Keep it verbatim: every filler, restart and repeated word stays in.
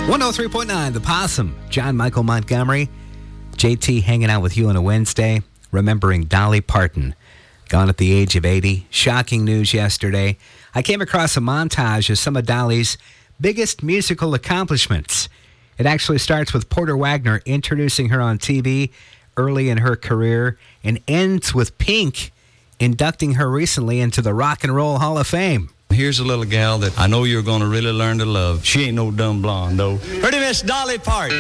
one oh three point nine, The Possum. John Michael Montgomery. J T hanging out with you on a Wednesday, remembering Dolly Parton. Gone at the age of eighty. Shocking news yesterday. I came across a montage of some of Dolly's biggest musical accomplishments. It actually starts with Porter Wagoner introducing her on T V early in her career and ends with Pink inducting her recently into the Rock and Roll Hall of Fame. Here's a little gal that I know you're going to really learn to love. She ain't no dumb blonde, though. Pretty Miss Dolly Parton.